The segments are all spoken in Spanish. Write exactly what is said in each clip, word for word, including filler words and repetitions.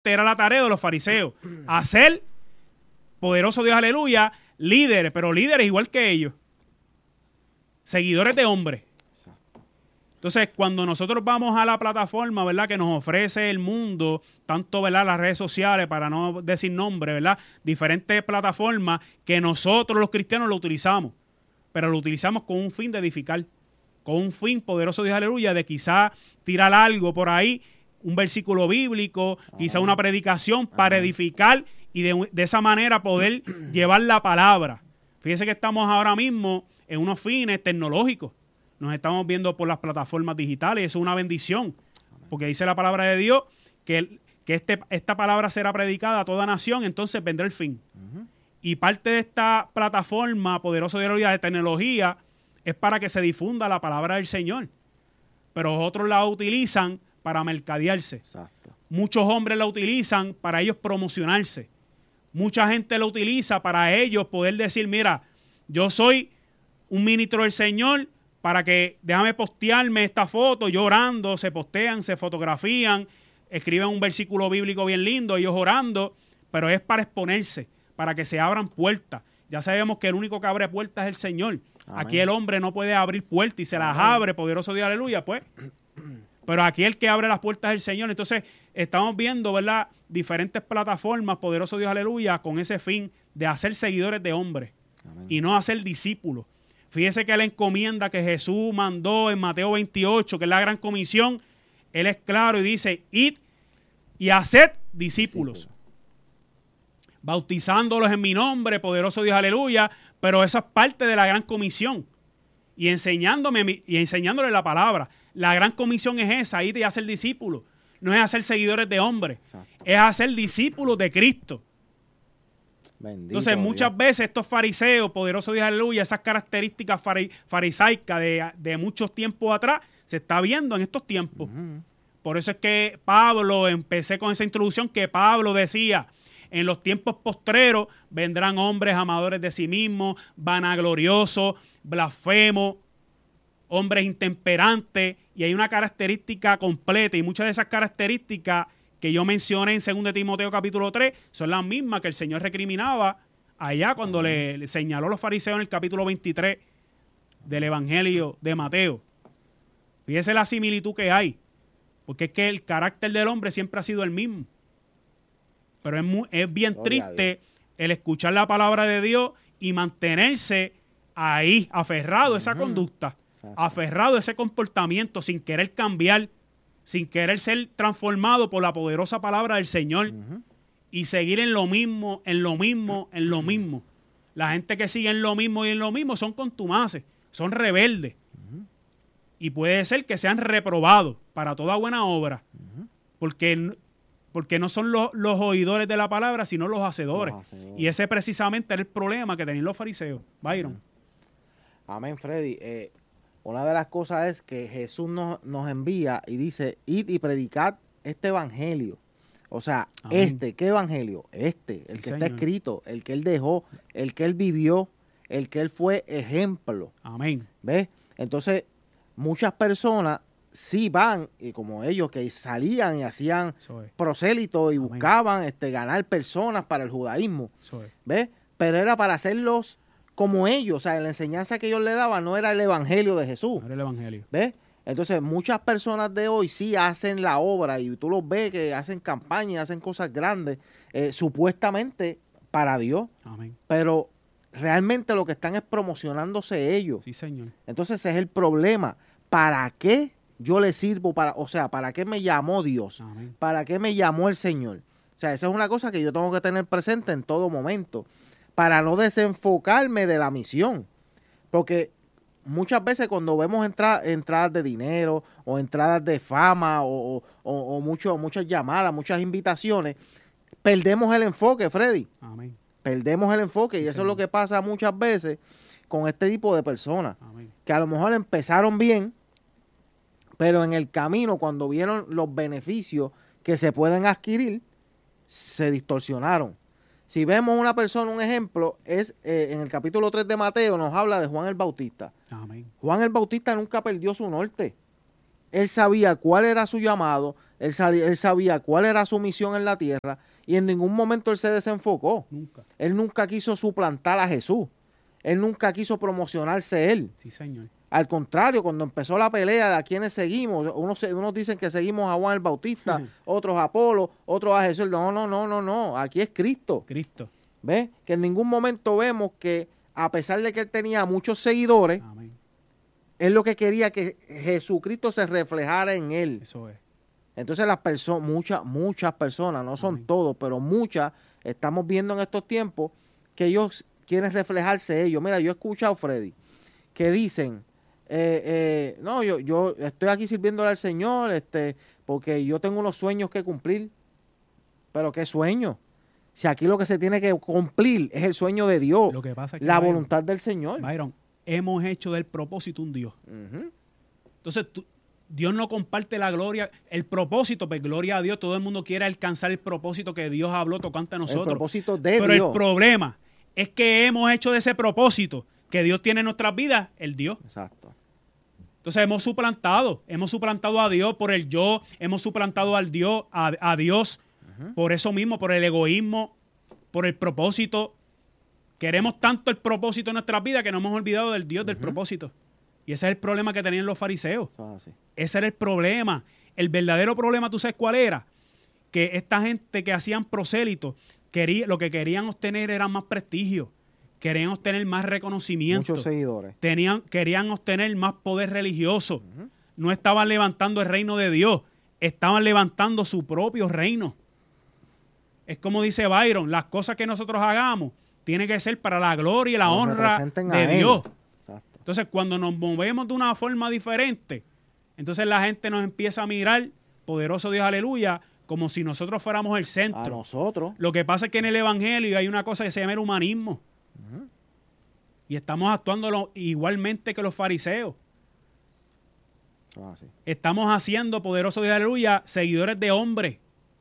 era la tarea de los fariseos, hacer, poderoso Dios, aleluya, líderes, pero líderes igual que ellos, seguidores de hombres. Entonces, cuando nosotros vamos a la plataforma, ¿verdad?, que nos ofrece el mundo, tanto, ¿verdad?, las redes sociales, para no decir nombre, ¿verdad?, diferentes plataformas que nosotros los cristianos lo utilizamos, pero lo utilizamos con un fin de edificar, con un fin, poderoso Dios, aleluya, de quizá tirar algo por ahí, un versículo bíblico, Amén. Quizá una predicación para Amén. Edificar y de, de esa manera poder llevar la palabra. Fíjense que estamos ahora mismo en unos fines tecnológicos. Nos estamos viendo por las plataformas digitales. Eso es una bendición. Porque dice la palabra de Dios que, que este, esta palabra será predicada a toda nación, entonces vendrá el fin. Uh-huh. Y parte de esta plataforma, poderoso de de tecnología, es para que se difunda la palabra del Señor. Pero otros la utilizan para mercadearse. Exacto. Muchos hombres la utilizan para ellos promocionarse. Mucha gente la utiliza para ellos poder decir, mira, yo soy un ministro del Señor, para que déjame postearme esta foto, yo orando, se postean, se fotografían, escriben un versículo bíblico bien lindo, ellos orando, pero es para exponerse, para que se abran puertas. Ya sabemos que el único que abre puertas es el Señor. Amén. Aquí el hombre no puede abrir puertas y se las Amén. Abre, poderoso Dios, aleluya, pues. Pero aquí el que abre las puertas es el Señor. Entonces, estamos viendo, ¿verdad?, diferentes plataformas, poderoso Dios, aleluya, con ese fin de hacer seguidores de hombres Amén. Y no hacer discípulos. Fíjese que la encomienda que Jesús mandó en Mateo veintiocho, que es la gran comisión, él es claro y dice, id y haced discípulos. Discípulo. Bautizándolos en mi nombre, poderoso Dios, aleluya, pero esa es parte de la gran comisión. Y enseñándome y enseñándole la palabra. La gran comisión es esa, id y hacer discípulos. No es hacer seguidores de hombres, Exacto. Es hacer discípulos de Cristo. Bendito Entonces, muchas Dios. Veces estos fariseos, poderoso Dios, aleluya, esas características fari, farisaicas de, de muchos tiempos atrás, se está viendo en estos tiempos. Uh-huh. Por eso es que Pablo, empecé con esa introducción, que Pablo decía, en los tiempos postreros vendrán hombres amadores de sí mismos, vanagloriosos, blasfemos, hombres intemperantes, y hay una característica completa, y muchas de esas características que yo mencioné en segundo de Timoteo capítulo tres, son las mismas que el Señor recriminaba allá cuando uh-huh. le, le señaló a los fariseos en el capítulo veintitrés del Evangelio de Mateo. Fíjese la similitud que hay, porque es que el carácter del hombre siempre ha sido el mismo. Pero es, muy, es bien Gloria triste el escuchar la palabra de Dios y mantenerse ahí, aferrado a esa uh-huh. conducta, Exacto. aferrado a ese comportamiento, sin querer cambiar, sin querer ser transformado por la poderosa palabra del Señor uh-huh. y seguir en lo mismo, en lo mismo, en lo mismo. La gente que sigue en lo mismo y en lo mismo son contumaces, son rebeldes. Uh-huh. Y puede ser que sean reprobados para toda buena obra, uh-huh. porque, porque no son los, los oidores de la palabra, sino los hacedores. Los hacedores. Y ese precisamente era el problema que tenían los fariseos. Byron. Uh-huh. Amén, Freddy. Eh, Una de las cosas es que Jesús nos, nos envía y dice, id y predicad este evangelio. O sea, Amén. Este, ¿qué evangelio? Este, el sí, que Señor. Está escrito, el que él dejó, el que él vivió, el que él fue ejemplo. Amén. ¿Ves? Entonces, muchas personas sí van, y como ellos que salían y hacían prosélitos y Amén. Buscaban este, ganar personas para el judaísmo. ¿Ves? Pero era para hacerlos como ellos, o sea, la enseñanza que ellos le daban no era el evangelio de Jesús. No era el evangelio. ¿Ves? Entonces, muchas personas de hoy sí hacen la obra y tú los ves que hacen campañas, hacen cosas grandes, eh, supuestamente para Dios. Amén. Pero realmente lo que están es promocionándose ellos. Sí, Señor. Entonces, ese es el problema. ¿Para qué yo le sirvo? Para, o sea, ¿para qué me llamó Dios? Amén. ¿Para qué me llamó el Señor? O sea, esa es una cosa que yo tengo que tener presente en todo momento, para no desenfocarme de la misión. Porque muchas veces cuando vemos entra, entradas de dinero o entradas de fama o, o, o, o mucho, muchas llamadas, muchas invitaciones, perdemos el enfoque, Freddy. Amén. Perdemos el enfoque y Sí, eso Señor. Es lo que pasa muchas veces con este tipo de personas. Amén. Que a lo mejor empezaron bien, pero en el camino, cuando vieron los beneficios que se pueden adquirir, se distorsionaron. Si vemos una persona, un ejemplo, es eh, en el capítulo tres de Mateo, nos habla de Juan el Bautista. Amén. Juan el Bautista nunca perdió su norte. Él sabía cuál era su llamado, Él, sal- él sabía cuál era su misión en la tierra y en ningún momento él se desenfocó. Nunca. Él nunca quiso suplantar a Jesús. Él nunca quiso promocionarse él. Sí, señor. Al contrario, cuando empezó la pelea de a quienes seguimos, unos, se- unos dicen que seguimos a Juan el Bautista, otros a Apolo, otros a Jesús. No, no, no, no, no. Aquí es Cristo. Cristo. ¿Ves? Que en ningún momento vemos que, a pesar de que él tenía muchos seguidores, Amén. él lo que quería que Jesucristo se reflejara en él. Eso es. Entonces las personas, muchas, muchas personas, no son Amén. todos, pero muchas, estamos viendo en estos tiempos que ellos quieren reflejarse ellos. Mira, yo he escuchado, Freddy, que dicen, eh, eh, no, yo, yo estoy aquí sirviéndole al Señor, este, porque yo tengo unos sueños que cumplir. Pero ¿qué sueño? Si aquí lo que se tiene que cumplir es el sueño de Dios, Lo que pasa es que la Byron, voluntad del Señor. Byron, hemos hecho del propósito un Dios. Ujú. Entonces, tú- Dios no comparte la gloria, el propósito, pues gloria a Dios, todo el mundo quiere alcanzar el propósito que Dios habló tocante a El nosotros. propósito de Pero Dios. el problema es que hemos hecho de ese propósito que Dios tiene en nuestras vidas, el Dios. Exacto. Entonces hemos suplantado, hemos suplantado a Dios por el yo, hemos suplantado al Dios, a, a Dios por eso mismo, por el egoísmo, por el propósito. Queremos tanto el propósito en nuestras vidas que nos hemos olvidado del Dios del propósito. Y ese es el problema que tenían los fariseos. Eso es así. Ese era el problema. El verdadero problema, ¿tú sabes cuál era? Que esta gente que hacían prosélitos, quería, lo que querían obtener era más prestigio. Querían obtener más reconocimiento. Muchos seguidores. Tenían, querían obtener más poder religioso. No estaban levantando el reino de Dios. Estaban levantando su propio reino. Es como dice Byron, las cosas que nosotros hagamos tienen que ser para la gloria y la Nos honra representen a de Él. Dios. Exacto. Entonces, cuando nos movemos de una forma diferente, entonces la gente nos empieza a mirar, poderoso Dios, aleluya, como si nosotros fuéramos el A centro. nosotros. Lo que pasa es que en el Evangelio hay una cosa que se llama el humanismo. Y estamos actuando lo- igualmente que los fariseos. Eso es así. Estamos haciendo, poderoso Dios, aleluya, seguidores de hombres,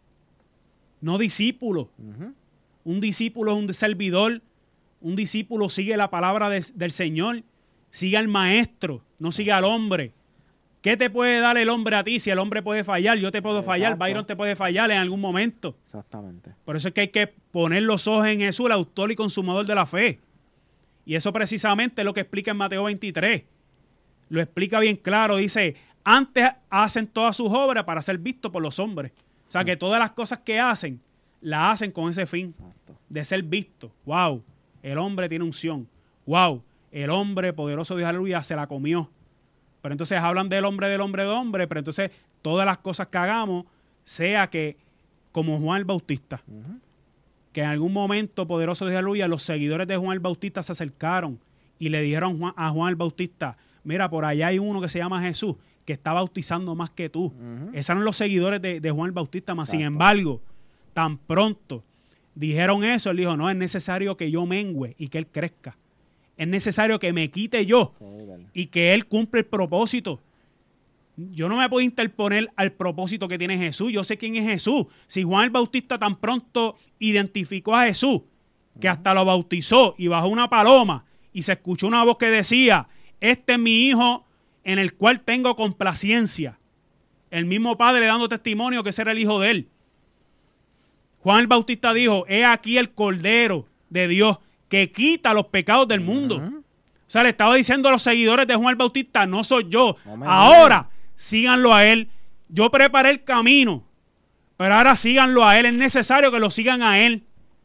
no discípulos. Ujú. Un discípulo es un servidor. Un discípulo sigue la palabra de- del Señor. Sigue al maestro, no sigue al hombre. ¿Qué te puede dar el hombre a ti si el hombre puede fallar? Yo te puedo fallar, Exacto. Byron te puede fallar en algún momento. Exactamente. Por eso es que hay que poner los ojos en Jesús, el autor y consumador de la fe. Y eso precisamente es lo que explica en Mateo veintitrés. Lo explica bien claro. Dice, antes hacen todas sus obras para ser vistos por los hombres. O sea, que todas las cosas que hacen, las hacen con ese fin Exacto. de ser visto. Wow, el hombre tiene unción. Wow, el hombre poderoso Dios, aleluya, se la comió. Pero entonces hablan del hombre, del hombre, del hombre, pero entonces todas las cosas que hagamos, sea que, como Juan el Bautista, que en algún momento, poderoso Dios, aleluya, los seguidores de Juan el Bautista se acercaron y le dijeron Juan- a Juan el Bautista, mira, por allá hay uno que se llama Jesús, que está bautizando más que tú. Esos eran los seguidores de, de Juan el Bautista, más sin Exacto. embargo, tan pronto dijeron eso, él dijo, no, es necesario que yo mengüe y que él crezca. Es necesario que me quite yo y que él cumpla el propósito. Yo no me puedo interponer al propósito que tiene Jesús. Yo sé quién es Jesús. Si Juan el Bautista tan pronto identificó a Jesús, que hasta lo bautizó y bajó una paloma y se escuchó una voz que decía, este es mi hijo en el cual tengo complacencia. El mismo Padre dando testimonio que ese era el hijo de él. Juan el Bautista dijo, he aquí el Cordero de Dios que quita los pecados del mundo. O sea, le estaba diciendo a los seguidores de Juan el Bautista, no soy yo. Amén. Ahora síganlo a él. Yo preparé el camino, pero ahora síganlo a él. Es necesario que lo sigan a él.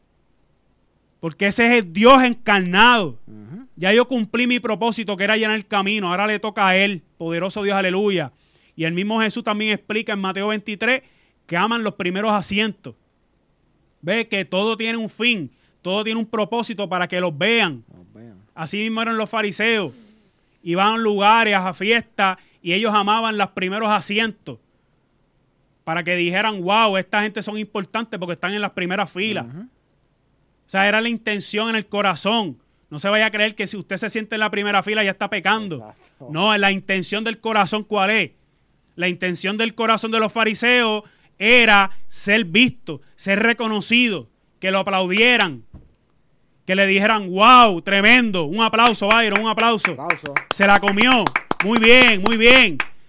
Porque ese es el Dios encarnado. Ya yo cumplí mi propósito, que era llenar el camino. Ahora le toca a él. Poderoso Dios, aleluya. Y el mismo Jesús también explica en Mateo veintitrés que aman los primeros asientos. Ve que todo tiene un fin. Todo tiene un propósito para que los vean. Nos vean. Así mismo eran los fariseos. Iban a lugares, a fiestas, y ellos amaban los primeros asientos. Para que dijeran, wow, esta gente son importantes porque están en las primeras filas. Ujú. O sea, era la intención en el corazón. No se vaya a creer que si usted se siente en la primera fila ya está pecando. Exacto. No, la intención del corazón, ¿cuál es? La intención del corazón de los fariseos era ser visto, ser reconocido, que lo aplaudieran, que le dijeran, wow, tremendo, un aplauso, Byron, un aplauso. Aplauso. Se la comió, muy bien, muy bien.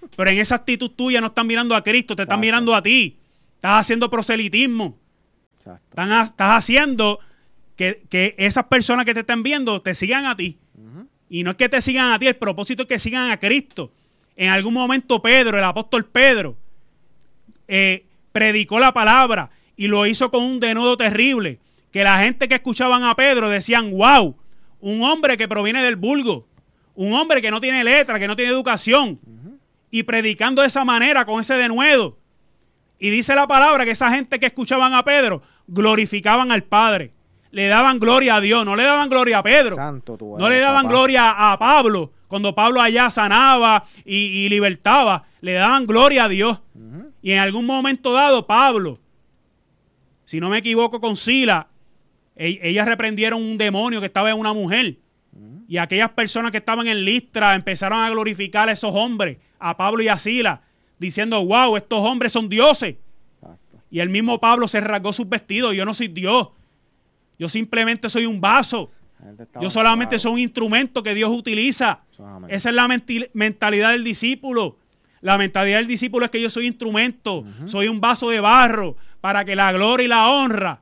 Pero en esa actitud tuya no están mirando a Cristo, te están Exacto. mirando a ti. Estás haciendo proselitismo. Exacto. Están ha- estás haciendo que, que esas personas que te están viendo te sigan a ti. Ujú. Y no es que te sigan a ti, el propósito es que sigan a Cristo. En algún momento Pedro, el apóstol Pedro, eh, predicó la palabra y lo hizo con un denudo terrible. Que la gente que escuchaban a Pedro decían, wow, un hombre que proviene del vulgo, un hombre que no tiene letra, que no tiene educación, Ujú. y predicando de esa manera, con ese denuedo. Y dice la palabra que esa gente que escuchaban a Pedro glorificaban al Padre. Le daban gloria a Dios, no le daban gloria a Pedro. Santo tú No eres, le daban papá. gloria a Pablo, cuando Pablo allá sanaba y, y libertaba. Le daban gloria a Dios. Ujú. Y en algún momento dado, Pablo, si no me equivoco con Sila, e- ellas reprendieron un demonio que estaba en una mujer. Y aquellas personas que estaban en Listra empezaron a glorificar a esos hombres, a Pablo y a Sila, diciendo, wow, estos hombres son dioses. Exacto. Y el mismo Pablo se rasgó sus vestidos. Yo no soy Dios. Yo simplemente soy un vaso. La gente estaba Yo solamente esclava. soy un instrumento que Dios utiliza. Eso es amén. Esa es la menti- mentalidad del discípulo. La mentalidad del discípulo es que yo soy instrumento, soy un vaso de barro para que la gloria y la honra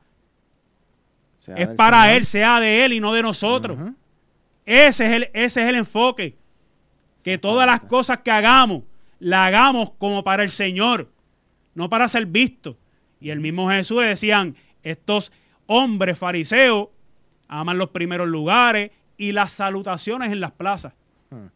Sea es del para Señor. Él, sea de Él y no de nosotros. Ujú. Ese es el, ese es el enfoque. Que todas las cosas que hagamos, las hagamos como para el Señor, no para ser vistos. Y el mismo Jesús le decían, estos hombres fariseos aman los primeros lugares y las salutaciones en las plazas. Hmm.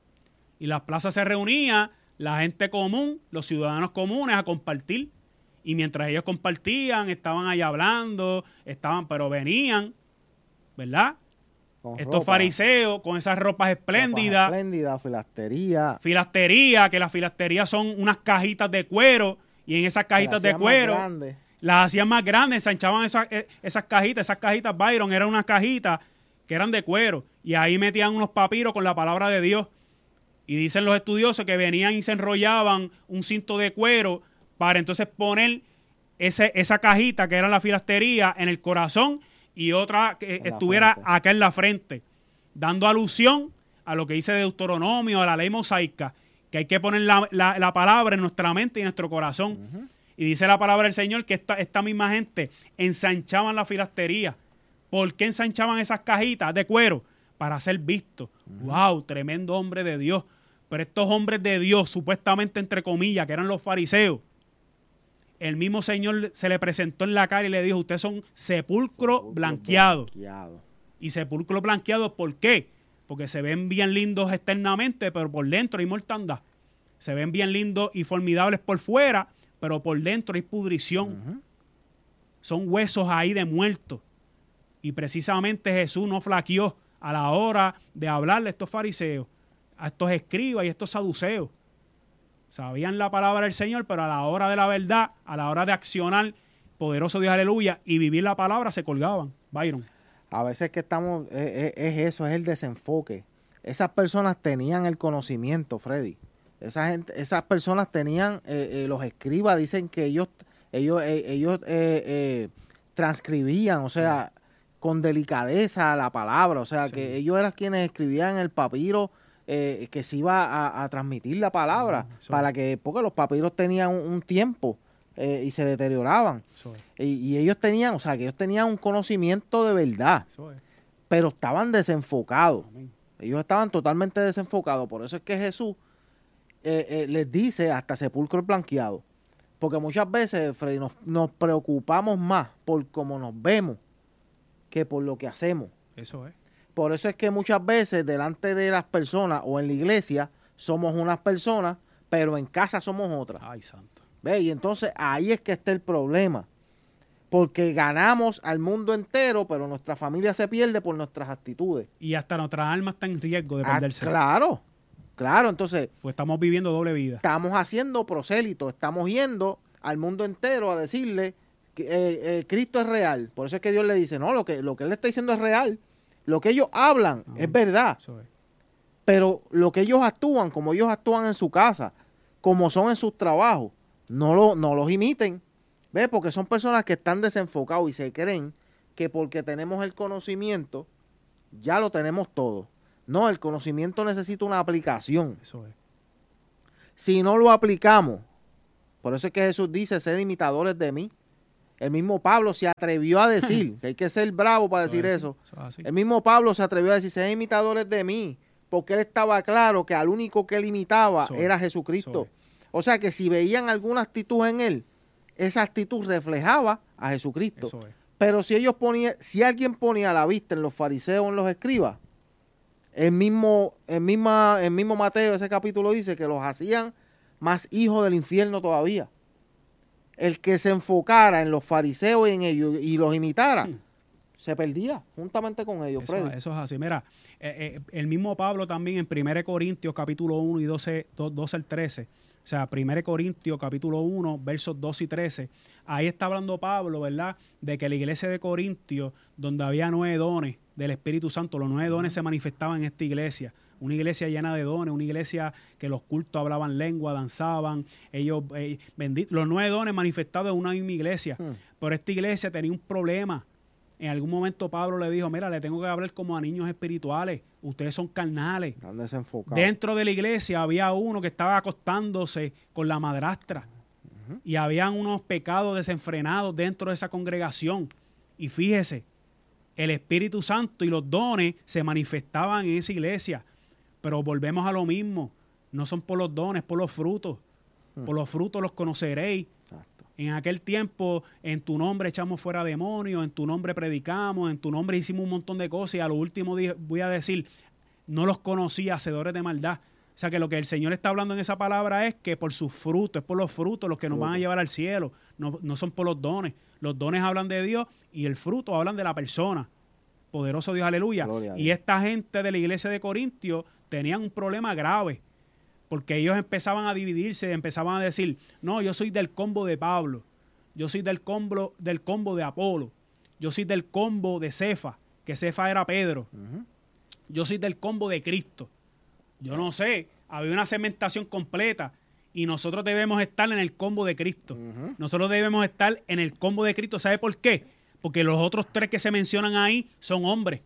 Y las plazas se reunían la gente común, los ciudadanos comunes a compartir. Y mientras ellos compartían, estaban ahí hablando, estaban, pero venían, ¿verdad? Con Estos ropa, fariseos con esas ropas espléndidas, ropas espléndidas, filastería. filastería, que las filasterías son unas cajitas de cuero, y en esas cajitas que de la hacían más cuero grande. las hacían más grandes, ensanchaban esas, eh, esas cajitas, esas cajitas Byron, eran unas cajitas que eran de cuero, y ahí metían unos papiros con la palabra de Dios. Y dicen los estudiosos que venían y se enrollaban un cinto de cuero para entonces poner ese, esa cajita que era la filastería en el corazón y otra que En la estuviera frente. acá en la frente, dando alusión a lo que dice Deuteronomio, a la ley mosaica, que hay que poner la, la- la palabra en nuestra mente y en nuestro corazón. Ujú. Y dice la palabra del Señor que esta, esta misma gente ensanchaban la filastería. ¿Por qué ensanchaban esas cajitas de cuero? Para ser vistos. ¡Wow! Tremendo hombre de Dios. Pero estos hombres de Dios, supuestamente entre comillas, que eran los fariseos, el mismo Señor se le presentó en la cara y le dijo, ustedes son sepulcro, Sepulcro blanqueado. blanqueado. Y sepulcro blanqueado, ¿por qué? Porque se ven bien lindos externamente, pero por dentro hay mortandad. Se ven bien lindos y formidables por fuera, pero por dentro hay pudrición. Ujú. Son huesos ahí de muertos. Y precisamente Jesús no flaqueó a la hora de hablarle a estos fariseos, a estos escribas y a estos saduceos. Sabían la palabra del Señor, pero a la hora de la verdad, a la hora de accionar, poderoso Dios, aleluya, y vivir la palabra, se colgaban. Byron. A veces que estamos, es, es- es eso, es el desenfoque. Esas personas tenían el conocimiento, Freddy. Esa gente, esas personas tenían, eh, eh, los escribas dicen que ellos, ellos, eh, ellos eh, eh, transcribían, o sea, con delicadeza la palabra, o sea, Sí. que ellos eran quienes escribían el papiro eh, que se iba a, a transmitir la palabra, Ujú, eso para es. que, porque los papiros tenían un, un tiempo eh, y se deterioraban. Eso es. Y, y ellos tenían, o sea, que ellos tenían un conocimiento de verdad, Eso es. pero estaban desenfocados. Amén. Ellos estaban totalmente desenfocados. Por eso es que Jesús eh, eh, les dice hasta sepulcro blanqueado. Porque muchas veces, Freddy, nos, nos preocupamos más por cómo nos vemos que por lo que hacemos. Eso es. Por eso es que muchas veces delante de las personas o en la iglesia somos unas personas, pero en casa somos otras. Ay, santo. ¿Ve? Y entonces ahí es que está el problema. Porque ganamos al mundo entero, pero nuestra familia se pierde por nuestras actitudes. Y hasta nuestra alma está en riesgo de Ah, perderse. claro, claro. Entonces, Pues estamos viviendo doble vida. estamos haciendo prosélitos, estamos yendo al mundo entero a decirle que eh, eh, Cristo es real. Por eso es que Dios le dice, no, lo que, lo que Él le está diciendo es real. Lo que ellos hablan Amén. es verdad. Eso es. Pero lo que ellos actúan, como ellos actúan en su casa, como son en sus trabajos, no, lo, no los imiten. ¿Ves? Porque son personas que están desenfocados y se creen que porque tenemos el conocimiento, ya lo tenemos todo. No, el conocimiento necesita una aplicación. Eso es. si no lo aplicamos, por eso es que Jesús dice, sed imitadores de mí. El mismo Pablo se atrevió a decir, que hay que ser bravo para Eso decir es eso. así, eso es así. El mismo Pablo se atrevió a decir, sed imitadores de mí, porque él estaba claro que al único que él imitaba Eso es, era Jesucristo. eso O sea que si veían alguna actitud en él, esa actitud reflejaba a Jesucristo. Eso es. Pero si ellos ponían, si alguien ponía la vista en los fariseos o en los escribas, el mismo, el misma, el mismo Mateo, ese capítulo dice que los hacían más hijos del infierno todavía. El que se enfocara en los fariseos y en ellos y los imitara, Hmm. se perdía juntamente con ellos, Eso, Freddy. eso es así. Mira, eh, eh, el mismo Pablo también en primera Corintios capítulo uno y doce, doce al trece, o sea, primera Corintios capítulo uno, versos doce y trece, ahí está hablando Pablo, ¿verdad? De que la iglesia de Corintios, donde había nueve dones del Espíritu Santo, los nueve dones se manifestaban en esta iglesia. Una iglesia llena de dones, una iglesia que los cultos hablaban lengua, danzaban, ellos, eh, bendito, los nueve dones manifestados en una misma iglesia. Hmm. Pero esta iglesia tenía un problema. En algún momento Pablo le dijo, mira, le tengo que hablar como a niños espirituales, ustedes son carnales. Están desenfocados. Dentro de la iglesia había uno que estaba acostándose con la madrastra Ujú. y habían unos pecados desenfrenados dentro de esa congregación. Y fíjese, el Espíritu Santo y los dones se manifestaban en esa iglesia, pero volvemos a lo mismo, no son por los dones, por los frutos. Por los frutos los conoceréis. Exacto. En aquel tiempo, en tu nombre echamos fuera demonios, en tu nombre predicamos, en tu nombre hicimos un montón de cosas y a lo último di- voy a decir, no los conocí, hacedores de maldad. O sea que lo que el Señor está hablando en esa palabra es que por sus frutos, es por los frutos los que nos van a Frutos. llevar al cielo, no, no son por los dones. Los dones hablan de Dios y el fruto hablan de la persona. Poderoso Dios, aleluya. Gloria a Y Dios. esta gente de la iglesia de Corintios tenían un problema grave. Porque ellos empezaban a dividirse, empezaban a decir, no, yo soy del combo de Pablo, yo soy del combo, del combo de Apolo, yo soy del combo de Cefa, que Cefa era Pedro, Ujú. yo soy del combo de Cristo. Yo no sé, había una segmentación completa y nosotros debemos estar en el combo de Cristo. Ujú. Nosotros debemos estar en el combo de Cristo. ¿Sabe por qué? Porque los otros tres que se mencionan ahí son hombres.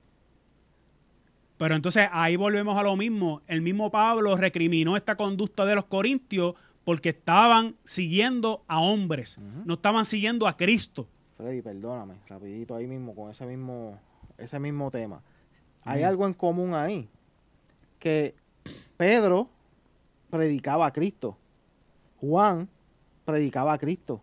Pero entonces ahí volvemos a lo mismo. El mismo Pablo recriminó esta conducta de los corintios porque estaban siguiendo a hombres, Ujú. no estaban siguiendo a Cristo. Freddy, perdóname, rapidito ahí mismo, con ese mismo, ese mismo tema. Hay Mm. algo en común ahí, que Pedro predicaba a Cristo, Juan predicaba a Cristo,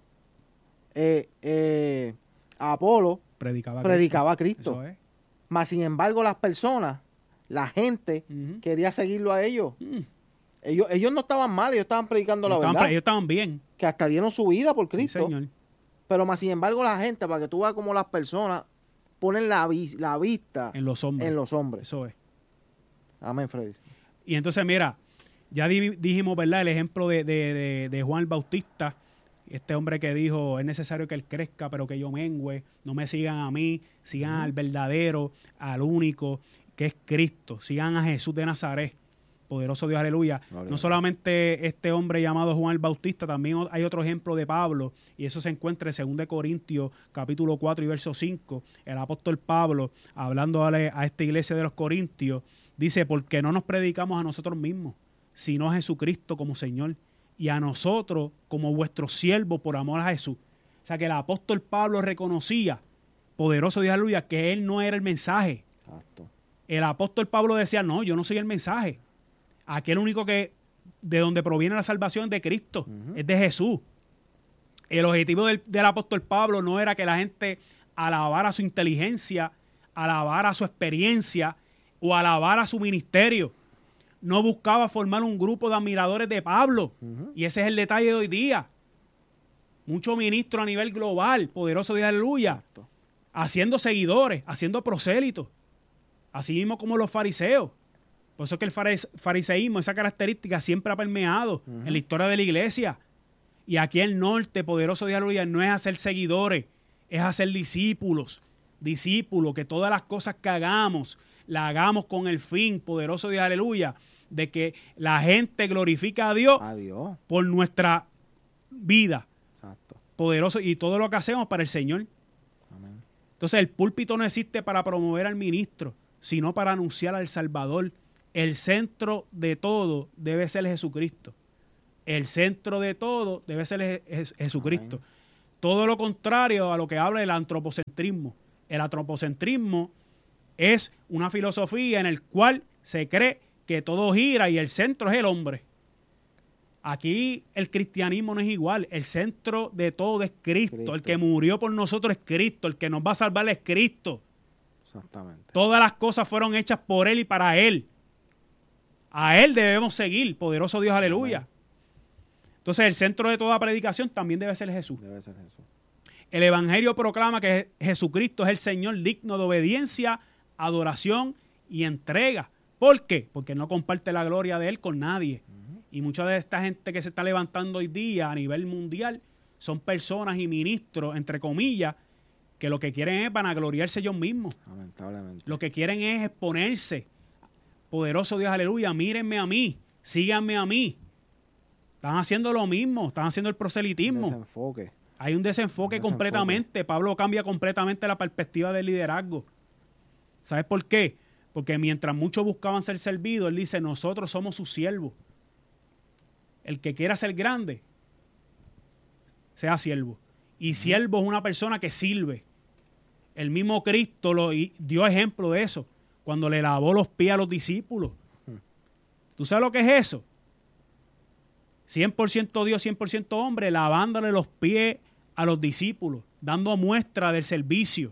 eh, eh, Apolo Predicaba a predicaba a Cristo. Cristo, Eso es. mas sin embargo las personas, la gente Ujú. quería seguirlo a ellos. Mm. Ellos, ellos no estaban mal, ellos estaban predicando la Ellos estaban, verdad, ellos estaban bien. que hasta dieron su vida por Sí, Cristo. señor. Pero más sin embargo la gente, para que tú veas cómo las personas ponen la, vis- la vista En los hombres. en los hombres. Eso es. Amén, Freddy. Y entonces, mira, ya di- dijimos, ¿verdad? El ejemplo de, de- de- de Juan el Bautista, este hombre que dijo, es necesario que él crezca, pero que yo mengüe, no me sigan a mí, sigan Ujú. al verdadero, al único, que es Cristo, sigan a Jesús de Nazaret. Poderoso Dios, aleluya. Gloria a No Dios. solamente este hombre llamado Juan el Bautista, también o- hay otro ejemplo de Pablo, y eso se encuentra en dos Corintios, capítulo cuatro y verso cinco. El apóstol Pablo, hablando a, a esta iglesia de los Corintios, dice, porque no nos predicamos a nosotros mismos, sino a Jesucristo como Señor, y a nosotros como vuestro siervo por amor a Jesús. O sea que el apóstol Pablo reconocía, poderoso Dios, aleluya, que él no era el mensaje. Exacto. El apóstol Pablo decía, no, yo no soy el mensaje. Aquel único que, de donde proviene la salvación es de Cristo, Ujú. es de Jesús. El objetivo del, del apóstol Pablo no era que la gente alabara su inteligencia, alabara su experiencia o alabara su ministerio. No buscaba formar un grupo de admiradores de Pablo. Ujú. Y ese es el detalle de hoy día. Muchos ministros a nivel global, poderoso Dios, aleluya, Exacto. haciendo seguidores, haciendo prosélitos, así mismo como los fariseos. Por eso es que el farise- fariseísmo, esa característica siempre ha permeado Ujú. en la historia de la iglesia. Y aquí el norte, poderoso Dios, aleluya, no es hacer seguidores, es hacer discípulos. Discípulos, que todas las cosas que hagamos, las hagamos con el fin, poderoso Dios, aleluya, de que la gente glorifique a Dios Adiós. por nuestra vida, Exacto. poderoso, y todo lo que hacemos para el Señor. Amén. Entonces el púlpito no existe para promover al ministro, sino para anunciar al Salvador. El centro de todo debe ser Jesucristo. el centro de todo debe ser Je- Je- Jesucristo. Amén. Todo lo contrario a lo que habla el antropocentrismo. El antropocentrismo es una filosofía en la cual se cree que todo gira y el centro es el hombre. Aquí el cristianismo no es igual. El centro de todo es Cristo. Cristo. El que murió por nosotros es Cristo. El que nos va a salvar es Cristo. Exactamente. Todas las cosas fueron hechas por Él y para Él. A Él debemos seguir. Poderoso Dios, aleluya. Amén. Entonces el centro de toda predicación también debe ser Jesús. Debe ser Jesús. El Evangelio proclama que Jesucristo es el Señor digno de obediencia, adoración y entrega. ¿Por qué? Porque no comparte la gloria de Él con nadie. Uh-huh. Y mucha de esta gente que se está levantando hoy día a nivel mundial son personas y ministros, entre comillas, que lo que quieren es vanagloriarse ellos mismos. Lamentablemente. Lo que quieren es exponerse. Poderoso Dios, aleluya, mírenme a mí, síganme a mí. Están haciendo lo mismo, están haciendo el proselitismo. Desenfoque. Hay un desenfoque, un desenfoque completamente. Pablo cambia completamente la perspectiva del liderazgo. ¿Sabes por qué? Porque mientras muchos buscaban ser servidos, él dice, nosotros somos sus siervos. El que quiera ser grande, sea siervo. Y uh-huh. Siervo es una persona que sirve. El mismo Cristo lo, dio ejemplo de eso, cuando le lavó los pies a los discípulos. Uh-huh. ¿Tú sabes lo que es eso? cien por ciento Dios, cien por ciento hombre, lavándole los pies a los discípulos, dando muestra del servicio,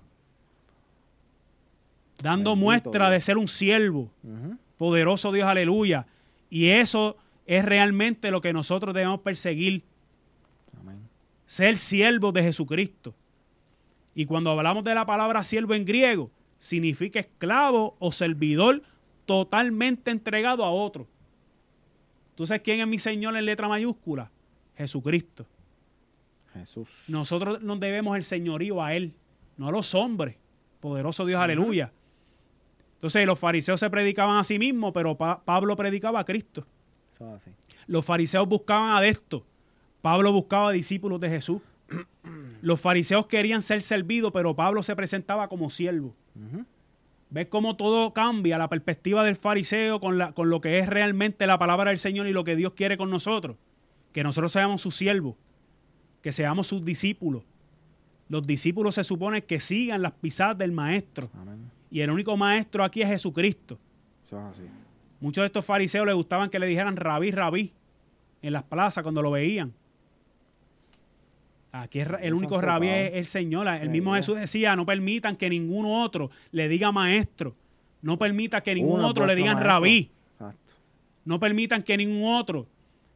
dando Bendito muestra Dios. De ser un siervo. Uh-huh. Poderoso Dios, aleluya. Y eso es realmente lo que nosotros debemos perseguir. Amén. Ser siervos de Jesucristo. Y cuando hablamos de la palabra siervo en griego, significa esclavo o servidor totalmente entregado a otro. ¿Tú sabes quién es mi Señor en letra mayúscula? Jesucristo. Jesús. Nosotros nos debemos el señorío a Él, no a los hombres. Poderoso Dios, uh-huh. aleluya. Entonces los fariseos se predicaban a sí mismos, pero pa- Pablo predicaba a Cristo. Eso así. Los fariseos buscaban adeptos. Pablo buscaba discípulos de Jesús. Los fariseos querían ser servidos, pero Pablo se presentaba como siervo. Uh-huh. ¿Ves cómo todo cambia? La perspectiva del fariseo con, la, con lo que es realmente la palabra del Señor y lo que Dios quiere con nosotros. Que nosotros seamos sus siervos, que seamos sus discípulos. Los discípulos se supone que sigan las pisadas del maestro. Amén. Y el único maestro aquí es Jesucristo. Eso es así. Muchos de estos fariseos les gustaban que le dijeran rabí, rabí en las plazas cuando lo veían. Aquí es, el único rabí es el Señor. El mismo Jesús decía, no permitan que ningún otro le diga maestro. No permitan que ningún Uno otro le digan maestro. Rabí. Exacto. No permitan que ningún otro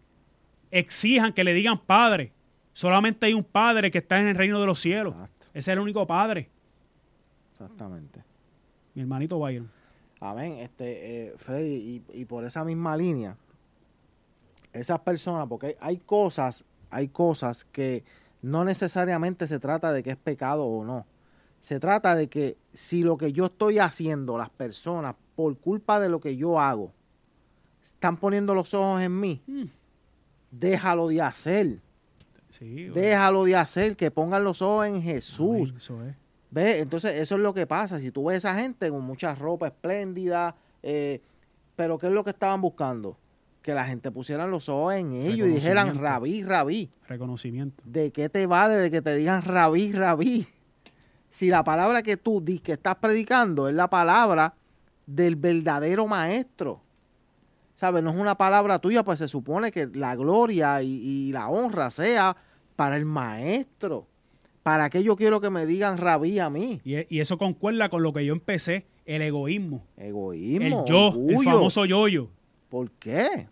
exijan que le digan padre. Solamente hay un padre que está en el reino de los cielos. Exacto. Ese es el único padre. Exactamente. Mi hermanito Byron. Amén. Este, eh, Freddy, y, y por esa misma línea, esas personas, porque hay, hay cosas, hay cosas que no necesariamente se trata de que es pecado o no. Se trata de que si lo que yo estoy haciendo, las personas, por culpa de lo que yo hago, están poniendo los ojos en mí, mm. déjalo de hacer. Sí, déjalo de hacer, que pongan los ojos en Jesús. Amén, eso es. ¿Ves? Entonces eso es lo que pasa. Si tú ves a esa gente con mucha ropa espléndida, eh, pero ¿qué es lo que estaban buscando? Que la gente pusieran los ojos en ellos y dijeran rabí, rabí. Reconocimiento. ¿De qué te vale de que te digan rabí, rabí? Si la palabra que tú dices que estás predicando es la palabra del verdadero maestro. ¿Sabes? No es una palabra tuya, pues se supone que la gloria y, y la honra sea para el maestro. ¿Para qué yo quiero que me digan rabí a mí? Y, y eso concuerda con lo que yo empecé, el egoísmo. Egoísmo. El yo, orgullo. El famoso yo-yo. ¿Por qué?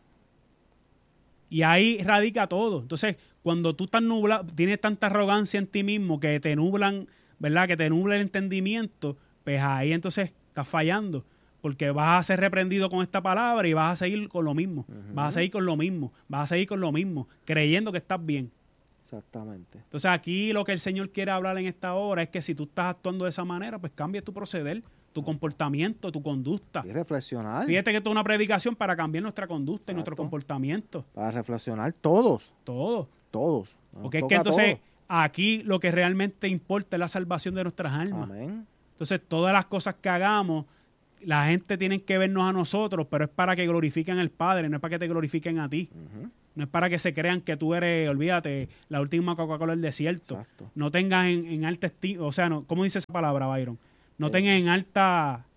Y ahí radica todo. Entonces, cuando tú estás nublado, tienes tanta arrogancia en ti mismo que te nublan, ¿verdad? Que te nubla el entendimiento, pues ahí entonces estás fallando. Porque vas a ser reprendido con esta palabra y vas a seguir con lo mismo. Uh-huh. Vas a seguir con lo mismo. Vas a seguir con lo mismo, creyendo que estás bien. Exactamente. Entonces aquí lo que el Señor quiere hablar en esta hora es que si tú estás actuando de esa manera, pues cambia tu proceder, tu comportamiento, tu conducta. Y reflexionar. Fíjate que esto es una predicación para cambiar nuestra conducta. Exacto. Y nuestro comportamiento. Para reflexionar todos. Todos. Todos. Nos Porque es que entonces aquí lo que realmente importa es la salvación de nuestras almas. Amén. Entonces todas las cosas que hagamos, la gente tiene que vernos a nosotros, pero es para que glorifiquen al Padre, no es para que te glorifiquen a ti. Uh-huh. No es para que se crean que tú eres, olvídate, la última Coca-Cola del desierto. Exacto. No tengas en, en alta estima, o sea, no, ¿cómo dice esa palabra, Byron? No Eh. tengas en alta,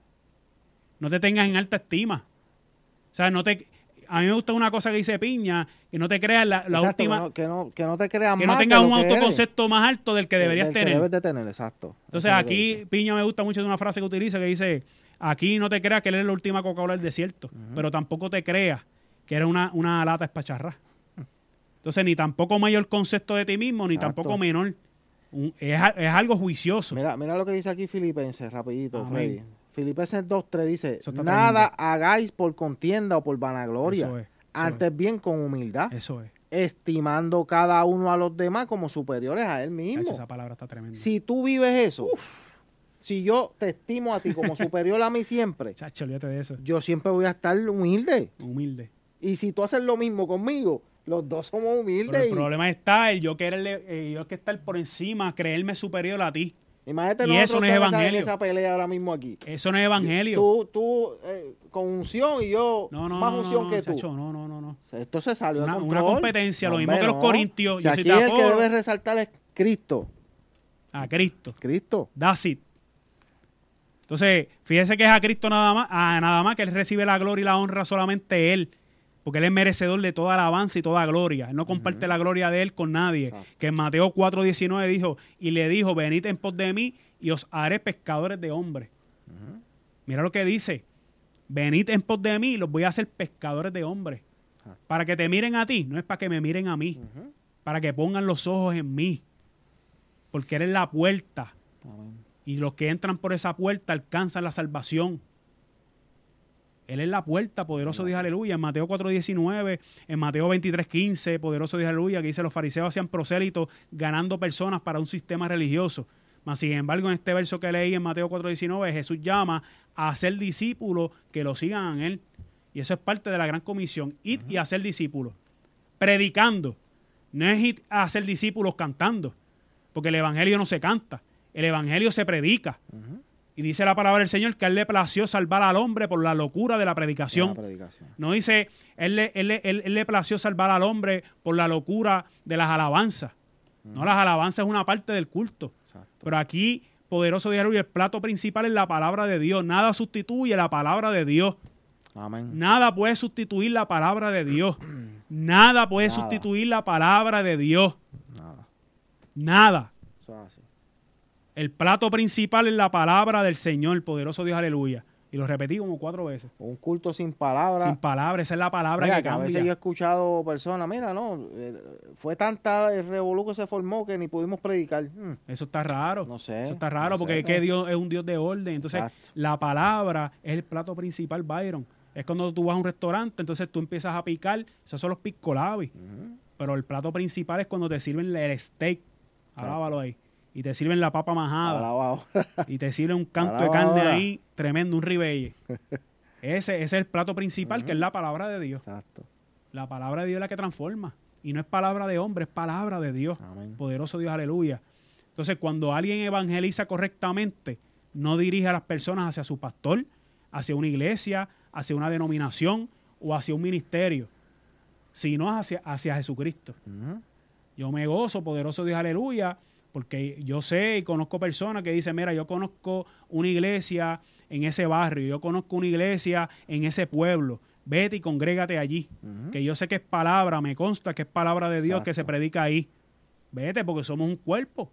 no te tengas en alta estima. O sea, no te, a mí me gusta una cosa que dice Piña, que no te creas la, la Exacto, última, que no, que no, que no te creas que más no tengas de un lo que eres, autoconcepto más alto del que deberías del que tener. debes de tener, exacto. Entonces Eso es lo que aquí dice. Piña me gusta mucho de una frase que utiliza que dice, aquí no te creas que eres la última Coca-Cola del desierto, Ujú. pero tampoco te creas que eres una, una lata espacharrá. Entonces ni tampoco mayor concepto de ti mismo, ni Exacto. tampoco menor. Un- es, a- es algo juicioso. Mira, mira lo que dice aquí Filipenses, rapidito, Amén. Freddy. Filipenses dos tres dice, Eso está nada hagáis por contienda o por vanagloria, Eso es, eso antes bien con humildad, Eso es. estimando cada uno a los demás como superiores a él mismo. Chacho, esa palabra está tremenda. Si tú vives eso, si yo te estimo a ti como superior a mí siempre, Chacho, olvídate de eso. yo siempre voy a estar humilde. Humilde. Y si tú haces lo mismo conmigo, los dos somos Pero humildes. el y- problema está el yo quererle, eh, yo que estar por encima, creerme superior a ti. Imagínate y nosotros eso no es en esa- en evangelio. esa pelea ahora mismo aquí. Eso no es evangelio. Tú, tú eh, con unción y yo no, no, más no, unción no, que tú. chacho, no, no, no, no. Esto se salió Una, de una control. competencia, lo No, mismo hombre, que los no. corintios. Si Yo soy aquí de el que Apolo, debe resaltar es Cristo. a Cristo. Cristo. That's it. Entonces, fíjese que es a Cristo nada más, a nada más que Él recibe la gloria y la honra solamente Él. Porque Él es merecedor de toda alabanza y toda gloria. Él no comparte la gloria de Él con nadie. Exacto. Que en Mateo cuatro diecinueve dijo, y le dijo, venid en pos de mí y os haré pescadores de hombres. Mira lo que dice. Venid en pos de mí y los voy a hacer pescadores de hombres. Ah. Para que te miren a ti, no es para que me miren a mí. Ujú. Para que pongan los ojos en mí. Porque eres la puerta. Amén. Y los que entran por esa puerta alcanzan la salvación. Él es la puerta, poderoso Dios, aleluya. En Mateo cuatro diecinueve, en Mateo veintitrés quince, poderoso Dios, aleluya, que dice, los fariseos hacían prosélitos ganando personas para un sistema religioso. Mas, sin embargo, en este verso que leí en Mateo cuatro diecinueve, Jesús llama a hacer discípulos que lo sigan a Él. Y eso es parte de la gran comisión, ir y hacer discípulos. Predicando. No es ir a hacer discípulos cantando, porque el evangelio no se canta, el evangelio se predica. Ujú. Y dice la palabra del Señor que a Él le plació salvar al hombre por la locura de la predicación. La predicación. No dice, él le, él, le- él- él le plació salvar al hombre por la locura de las alabanzas. No, las alabanzas es una parte del culto. Exacto. Pero aquí, poderoso Dios, aleluya, el plato principal es la palabra de Dios. Nada sustituye la palabra de Dios. Amén. Nada puede sustituir la palabra de Dios. Nada puede Nada. sustituir la palabra de Dios. Nada. Nada. Eso es así. El plato principal es la palabra del Señor, poderoso Dios, aleluya. Y lo repetí como cuatro veces. Un culto sin palabras. Sin palabras, esa es la palabra Mira, que que a veces cambia. yo he escuchado personas, mira, no, eh, fue tanta el revolú que se formó que ni pudimos predicar. Mm, Eso está raro. No sé, Eso está raro no porque sé, es que no. Dios es un Dios de orden. Entonces, Exacto. la palabra es el plato principal, Byron. Es cuando tú vas a un restaurante, entonces tú empiezas a picar. Esos son los piscolabis. ujú. Pero el plato principal es cuando te sirven el steak. Alábalo ahí. Y te sirven la papa majada. Alaba ahora. Y te sirven un canto Alaba de carne ahora. ahí tremendo, un ribeye. Ese, ese es el plato principal, que es la palabra de Dios. Exacto. La palabra de Dios es la que transforma. Y no es palabra de hombre, es palabra de Dios. Amén. Poderoso Dios, aleluya. Entonces, cuando alguien evangeliza correctamente, no dirige a las personas hacia su pastor, hacia una iglesia, hacia una denominación o hacia un ministerio, sino hacia, hacia Jesucristo. Ujú. Yo me gozo, poderoso Dios, aleluya, porque yo sé y conozco personas que dicen, mira, yo conozco una iglesia en ese barrio, yo conozco una iglesia en ese pueblo, vete y congrégate allí, Ujú. que yo sé que es palabra, me consta que es palabra de Dios Exacto. que se predica ahí. Vete, porque somos un cuerpo.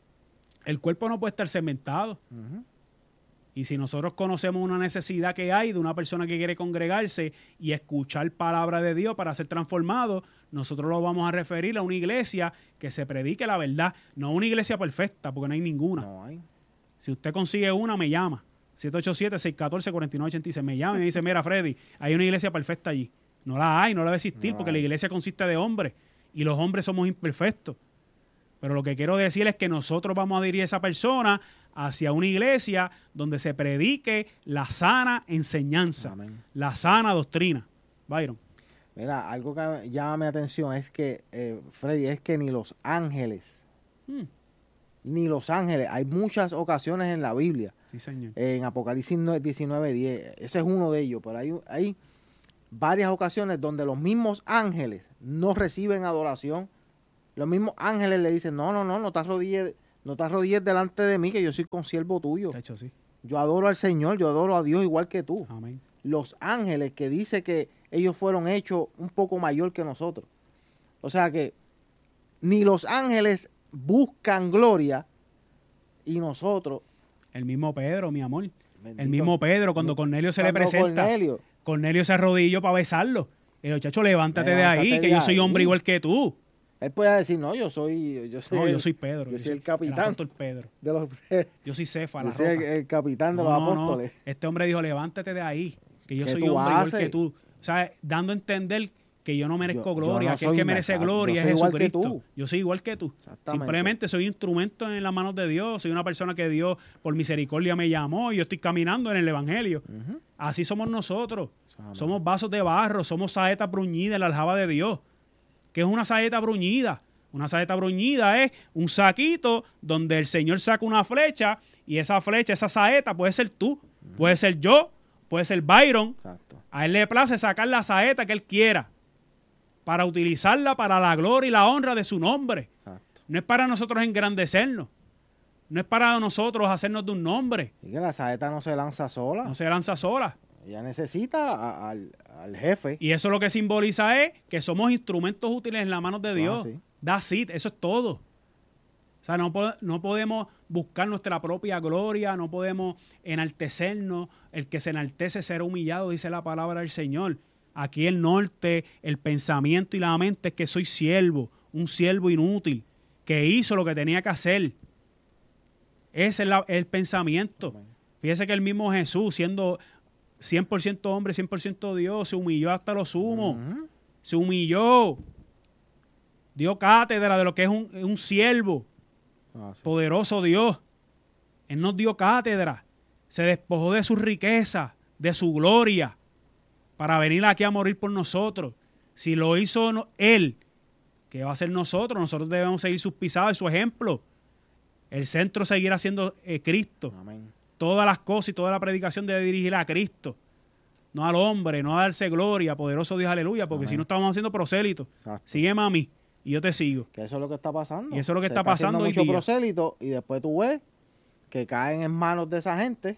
El cuerpo no puede estar cementado. Ujú. Y si nosotros conocemos una necesidad que hay de una persona que quiere congregarse y escuchar palabra de Dios para ser transformado, nosotros lo vamos a referir a una iglesia que se predique la verdad, no una iglesia perfecta, porque no hay ninguna. No hay. Si usted consigue una, me llama. siete ocho siete, seis uno cuatro, cuatro nueve ocho seis. Me llama y me dice, mira, Freddy, hay una iglesia perfecta allí. No la hay, no la va a existir, No porque hay. la iglesia consiste de hombres y los hombres somos imperfectos. Pero lo que quiero decir es que nosotros vamos a dirigir a esa persona hacia una iglesia donde se predique la sana enseñanza, Amén. la sana doctrina. Byron. Mira, algo que llama mi atención es que, eh, Freddy, es que ni los ángeles, Hmm, ni los ángeles, hay muchas ocasiones en la Biblia, sí, señor. en Apocalipsis diecinueve diez, ese es uno de ellos, pero hay, hay varias ocasiones donde los mismos ángeles no reciben adoración. Los mismos ángeles le dicen, no, no, no, no te arrodilles, no te arrodilles delante de mí, que yo soy consiervo tuyo. De hecho, sí. Yo adoro al Señor, yo adoro a Dios igual que tú. Amén. Los ángeles que dice que ellos fueron hechos un poco mayor que nosotros. O sea que ni los ángeles buscan gloria y nosotros... El mismo Pedro, mi amor. Bendito, el mismo Pedro, cuando Cornelio se le cuando presenta, Cornelio, Cornelio se arrodilló para besarlo. El muchacho, levántate, Levántate de ahí, que de yo soy ahí. hombre igual que tú. él puede decir, no, yo soy... Yo soy No, el, yo soy Pedro. Yo soy el capitán. El apóstol Pedro. de los, Yo soy Cefa, yo la soy el, roca. el capitán de No, los no, no. apóstoles. Este hombre dijo, levántate de ahí, que yo ¿Qué soy tú hombre igual haces? que tú. O sea, dando a entender que yo no merezco Yo- yo gloria. no Aquel soy que merece nada. gloria Yo es soy igual que Jesucristo. tú. Yo soy igual que tú. Exactamente. Simplemente soy instrumento en las manos de Dios. Soy una persona que Dios, por misericordia, me llamó y yo estoy caminando en el Evangelio. Ujú. Así somos nosotros. Amén. Somos vasos de barro, somos saetas bruñidas en la aljaba de Dios. ¿Qué es una saeta bruñida? Una saeta bruñida es un saquito donde el Señor saca una flecha y esa flecha, esa saeta puede ser tú, puede ser yo, puede ser Byron. Exacto. A él le place sacar la saeta que él quiera para utilizarla para la gloria y la honra de su nombre. Exacto. No es para nosotros engrandecernos. No es para nosotros hacernos de un nombre. Y que la saeta no se lanza sola. No se lanza sola. Ella necesita a- al, al jefe. Y eso lo que simboliza es que somos instrumentos útiles en las manos de Eso es Dios. así. That's it, eso es todo. O sea, no, po- no podemos buscar nuestra propia gloria, no podemos enaltecernos. El que se enaltece será humillado, dice la palabra del Señor. Aquí el norte, el pensamiento y la mente es que soy siervo, un siervo inútil, que hizo lo que tenía que hacer. Ese es la- el pensamiento. Amén. Fíjese que el mismo Jesús, siendo cien por ciento hombre, cien por ciento Dios, se humilló hasta lo sumo. Ujú. Se humilló. Dio cátedra de lo que es un, un siervo. Ah, sí. Poderoso Dios. Él nos dio cátedra. Se despojó de su riqueza, de su gloria, para venir aquí a morir por nosotros. Si lo hizo no- Él, ¿qué va a hacer nosotros? Nosotros debemos seguir sus pisadas, su ejemplo. El centro seguirá siendo eh, Cristo. Amén. Todas las cosas y toda la predicación debe dirigir a Cristo. No al hombre, no a darse gloria, poderoso Dios, aleluya, porque Amén. si no estamos haciendo prosélitos. Exacto. Sígueme a mí y yo te sigo. Que eso es lo que está pasando. Y eso es lo que Se está haciendo pasando hoy mucho día. prosélito y después tú ves que caen en manos de esa gente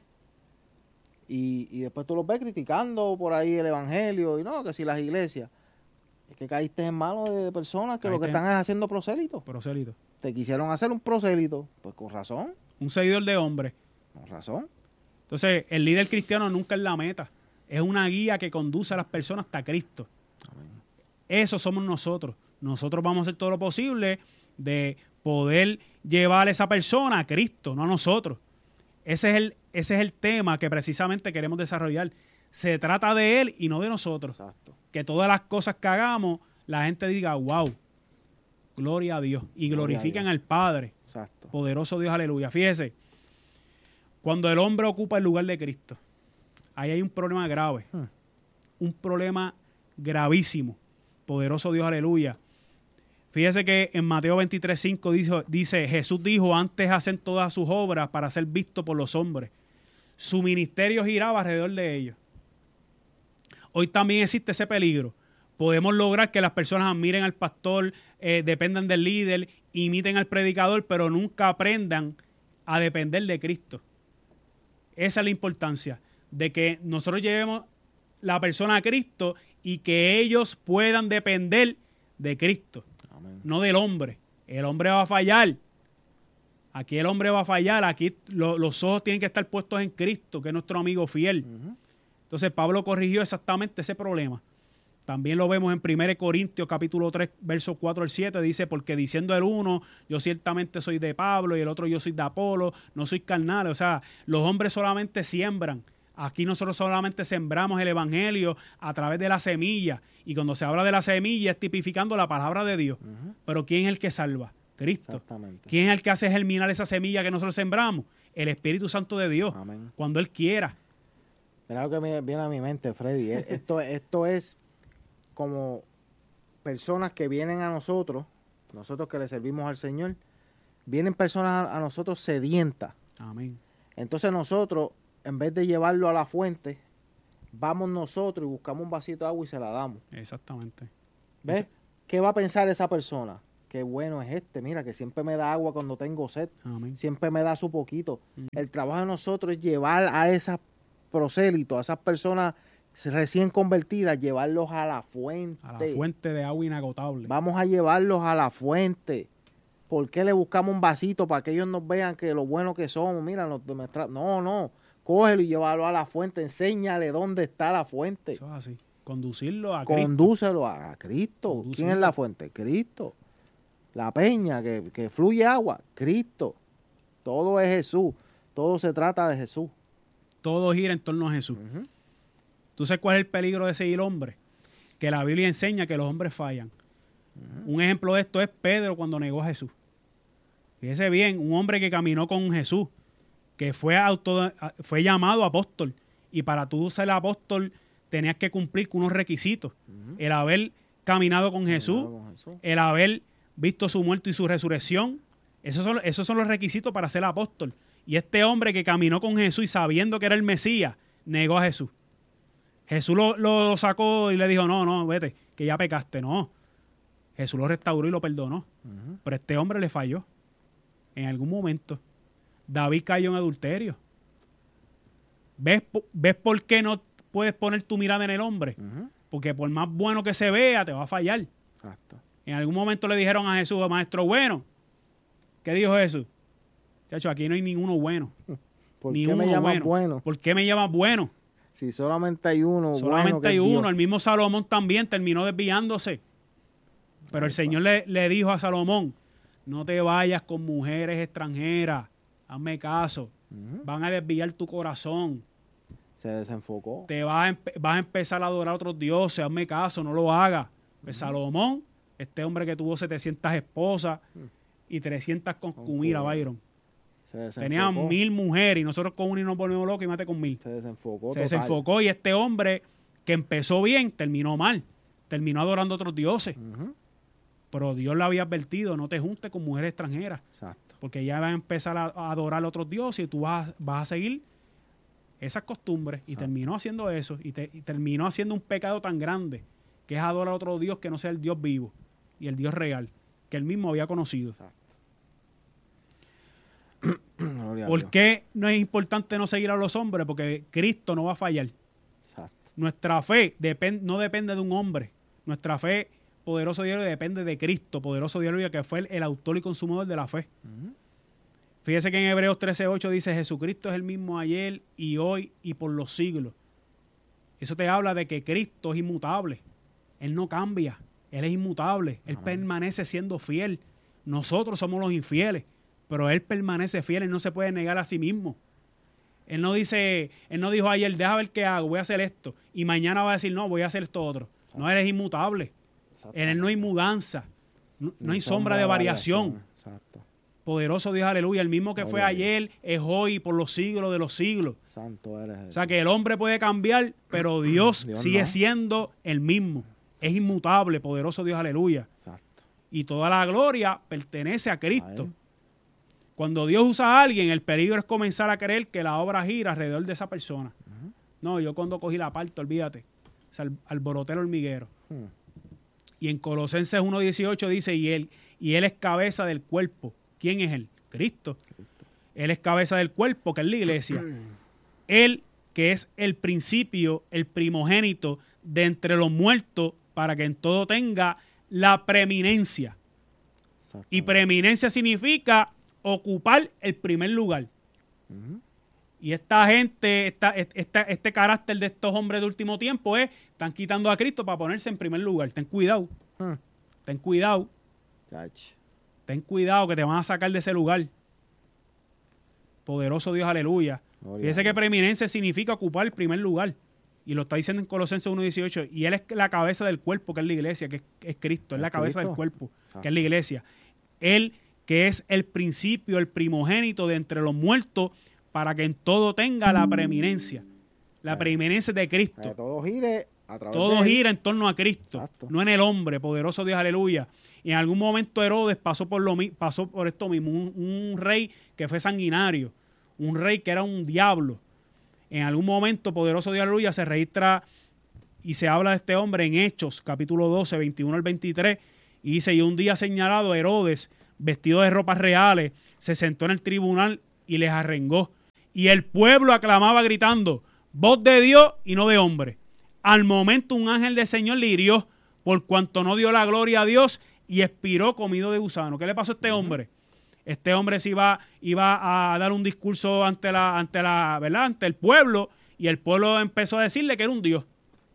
y, y después tú los ves criticando por ahí el evangelio y no, que si las iglesias. Es que caíste en manos de personas que lo que Caíste en- están es haciendo prosélito. Prosélito. Te quisieron hacer un prosélito. Pues con razón, Un seguidor de hombre. con razón. Entonces, el líder cristiano nunca es la meta. Es una guía que conduce a las personas hasta Cristo. Eso somos nosotros. Nosotros vamos a hacer todo lo posible de poder llevar a esa persona a Cristo, no a nosotros. Ese es el, ese es el tema que precisamente queremos desarrollar. Se trata de Él y no de nosotros. Exacto. Que todas las cosas que hagamos, la gente diga, wow, gloria a Dios. Y Gloria a glorifiquen Dios. al Padre. Exacto. Poderoso Dios, aleluya. Fíjese, cuando el hombre ocupa el lugar de Cristo, ahí hay un problema grave. Hmm. Un problema gravísimo. Poderoso Dios, aleluya. Fíjese que en Mateo veintitrés cinco dice, dice, Jesús dijo, antes hacen todas sus obras para ser visto por los hombres. Su ministerio giraba alrededor de ellos. Hoy también existe ese peligro. Podemos lograr que las personas admiren al pastor, eh, dependan del líder, imiten al predicador, pero nunca aprendan a depender de Cristo. Esa es la importancia, de que nosotros llevemos la persona a Cristo y que ellos puedan depender de Cristo, Amén. no del hombre. El hombre va a fallar. Aquí el hombre va a fallar. Aquí lo- los ojos tienen que estar puestos en Cristo, que es nuestro amigo fiel. Ujú. Entonces Pablo corrigió exactamente ese problema. También lo vemos en primera Corintios capítulo tres, versos cuatro al siete. Dice, porque diciendo el uno, yo ciertamente soy de Pablo y el otro yo soy de Apolo, no soy carnal. O sea, los hombres solamente siembran. Aquí nosotros solamente sembramos el evangelio a través de la semilla. Y cuando se habla de la semilla es tipificando la palabra de Dios. Ujú. Pero ¿quién es el que salva? Cristo. Exactamente. ¿Quién es el que hace germinar esa semilla que nosotros sembramos? El Espíritu Santo de Dios. Amén. Cuando Él quiera. Mira lo que me viene a mi mente, Freddy. E- Esto, esto es como personas que vienen a nosotros, nosotros que le servimos al Señor, vienen personas a, a nosotros sedientas. Amén. Entonces nosotros, en vez de llevarlo a la fuente, vamos nosotros y buscamos un vasito de agua y se la damos. Exactamente. ¿Ves? Ese- ¿Qué va a pensar esa persona? Qué bueno es este, mira, que siempre me da agua cuando tengo sed, Amén. siempre me da su poquito. Mm. El trabajo de nosotros es llevar a esas prosélitos, a esas personas recién convertidas, llevarlos a la fuente. A la fuente de agua inagotable. Vamos a llevarlos a la fuente. ¿Por qué le buscamos un vasito para que ellos nos vean que lo bueno que somos? Mira, nos demuestra- no, no, cógelo y llévalo a la fuente, enséñale dónde está la fuente. Eso es así. Conducirlo a Cristo. Condúcelo a Cristo. ¿Quién Condúcelo. es la fuente? Cristo. La peña que, que fluye agua, Cristo. Todo es Jesús. Todo se trata de Jesús. Todo gira en torno a Jesús. Ujú. ¿Tú sabes cuál es el peligro de seguir hombre? Que la Biblia enseña que los hombres fallan. Un ejemplo de esto es Pedro cuando negó a Jesús. Fíjese bien, un hombre que caminó con Jesús, que fue, auto, fue llamado apóstol. Y para tú ser apóstol tenías que cumplir con unos requisitos. Ujú. El haber caminado con Jesús, Con Jesús. el haber visto su muerte y su resurrección. Esos son, esos son los requisitos para ser apóstol. Y este hombre que caminó con Jesús y sabiendo que era el Mesías, negó a Jesús. Jesús lo, lo sacó y le dijo, no, no, vete, que ya pecaste. No. Jesús lo restauró y lo perdonó. Ujú. Pero este hombre le falló. En algún momento. David cayó en adulterio. ¿Ves, po- ¿Ves por qué no puedes poner tu mirada en el hombre? Ujú. Porque por más bueno que se vea, te va a fallar. Exacto. En algún momento le dijeron a Jesús, maestro bueno. ¿Qué dijo Jesús? Chacho, aquí no hay ninguno bueno. ¿Por Ni qué me uno llamas bueno. bueno? ¿Por qué me llamas bueno? Si solamente hay uno Solamente bueno que hay es uno. Dios. El mismo Salomón también terminó desviándose. Pero el Señor le, le dijo a Salomón, no te vayas con mujeres extranjeras. Hazme caso. Ujú. Van a desviar tu corazón. Se desenfocó. Te vas a, empe- vas a empezar a adorar a otros dioses. Hazme caso, no lo hagas. Pues Salomón, este hombre que tuvo setecientas esposas y trescientas concubinas, Concubinas. Byron. Se desenfocó. Tenían mil mujeres y nosotros con una y nos volvemos locos y mate con mil. Se desenfocó. Se total. desenfocó y este hombre que empezó bien, terminó mal. Terminó adorando a otros dioses. Ujú. Pero Dios le había advertido, no te juntes con mujeres extranjeras. Exacto. Porque ya van a empezar a, a adorar a otros dioses y tú vas, a- vas a seguir esas costumbres. Y Exacto. terminó haciendo eso. Y, te- y terminó haciendo un pecado tan grande que es adorar a otro Dios que no sea el Dios vivo y el Dios real que él mismo había conocido. Exacto. Gloria a ¿Por Dios. qué no es importante no seguir a los hombres? Porque Cristo no va a fallar. Exacto. Nuestra fe depen- no depende de un hombre. Nuestra fe, poderoso Dios, depende de Cristo, poderoso Dios, que fue el, el autor y consumador de la fe. Ujú. Fíjese que en Hebreos trece ocho dice, Jesucristo es el mismo ayer y hoy y por los siglos. Eso te habla de que Cristo es inmutable. Él no cambia. Él es inmutable. Él Amén. permanece siendo fiel. Nosotros somos los infieles, pero Él permanece fiel. Él no se puede negar a sí mismo. Él no dice, Él no dijo ayer, deja ver qué hago, voy a hacer esto. Y mañana va a decir, no, voy a hacer esto otro. No, Él es inmutable. En Él no hay mudanza. No, no Ni hay sombra de variación. Exacto. Poderoso Dios, aleluya. El mismo que fue Gloria a Dios. ayer es hoy por los siglos de los siglos. Santo eres O sea que el hombre puede cambiar, pero Dios, Dios sigue no. siendo el mismo. Es inmutable, poderoso Dios, aleluya. Exacto. Y toda la gloria pertenece a A Cristo. él. Cuando Dios usa a alguien, el peligro es comenzar a creer que la obra gira alrededor de esa persona. No, yo cuando cogí la parte, olvídate, se al- alboroté el hormiguero. Hmm. Y en Colosenses uno dieciocho dice, y él, y él es cabeza del cuerpo. ¿Quién es él? Cristo. Él es cabeza del cuerpo, que es la iglesia. Él que es el principio, el primogénito de entre los muertos, para que en todo tenga la preeminencia. Exacto. Y preeminencia significa ocupar el primer lugar. Ujú. Y esta gente, esta, esta, este carácter de estos hombres de último tiempo es, están quitando a Cristo para ponerse en primer lugar. Ten cuidado, Hmm. ten cuidado, Chach. ten cuidado que te van a sacar de ese lugar. Poderoso Dios, aleluya. Gloria Fíjese a que Dios. preeminencia significa ocupar el primer lugar. Y lo está diciendo en Colosenses uno dieciocho. Y Él es la cabeza del cuerpo, que es la iglesia, que es, es Cristo. Es ¿Es la cabeza Cristo? del cuerpo, Exacto. que es la iglesia. Él que es el principio, el primogénito de entre los muertos, para que en todo tenga la preeminencia. La preeminencia de Para que Cristo. todo gire a través Todo de él. gira en torno a Cristo, Exacto. no en el hombre, poderoso Dios, aleluya. Y en algún momento Herodes pasó por, lo, mi- pasó por esto mismo, un, un rey que fue sanguinario, un rey que era un diablo. En algún momento, poderoso Dios, aleluya, se registra y se habla de este hombre en Hechos, capítulo doce, veintiuno al veintitrés, y dice, y un día señalado Herodes, vestido de ropas reales, se sentó en el tribunal y les arrengó. Y el pueblo aclamaba gritando, voz de Dios y no de hombre. Al momento un ángel del Señor le hirió, por cuanto no dio la gloria a Dios y expiró comido de gusano. ¿Qué le pasó a este hombre? Este hombre se iba, iba a dar un discurso ante la, ante la, ¿verdad? Ante el pueblo, y el pueblo empezó a decirle que era un Dios.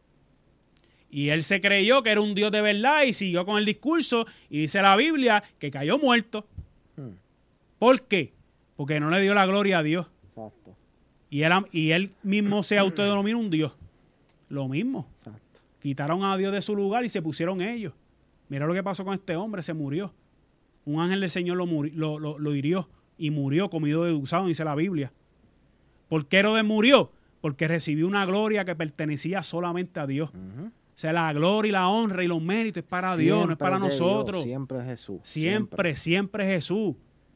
Y él se creyó que era un Dios de verdad y siguió con el discurso, y dice la Biblia que cayó muerto. Hmm. ¿Por qué? Porque no le dio la gloria a Dios. Exacto. Y él, y él mismo se autodenominó un Dios. Lo mismo. Exacto. Quitaron a Dios de su lugar y se pusieron ellos. Mira lo que pasó con este hombre, se murió. Un ángel del Señor lo, muri, lo, lo, lo hirió y murió comido de gusano, dice la Biblia. ¿Por qué Herodes murió? Porque recibió una gloria que pertenecía solamente a Dios. Uh-huh. O sea, la gloria y la honra y los méritos es para siempre Dios, no es para nosotros. Dios, siempre Jesús. Siempre, siempre, siempre Jesús.